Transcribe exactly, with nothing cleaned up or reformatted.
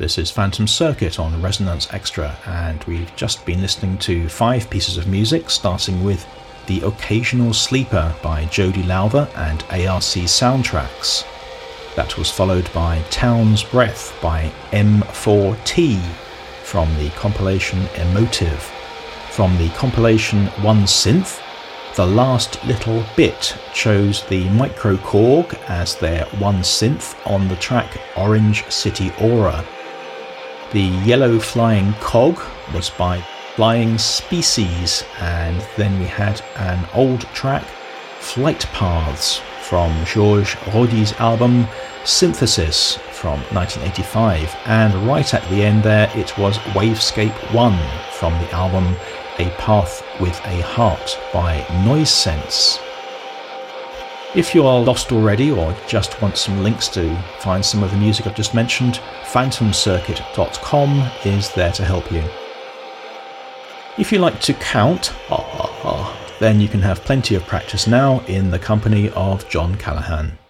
This is Phantom Circuit on Resonance Extra, and we've just been listening to five pieces of music, starting with The Occasional Sleeper by Jody Lowther and A R C Soundtracks. That was followed by Town's Breath by M four T from the compilation Emotive. From the compilation One Synth, The Last Little Bit chose the Microkorg as their One Synth on the track Orange City Aura. The Yellow Flying Cog was by Flying Species, and then we had an old track, Flight Paths, from Georges Rody's album Synthesis from nineteen eighty-five, and right at the end there it was Wavescape one from the album A Path with a Heart by Noise Sense. If you are lost already or just want some links to find some of the music I've just mentioned, phantom circuit dot com is there to help you. If you like to count, ah, ah, ah, then you can have plenty of practice now in the company of John Callaghan.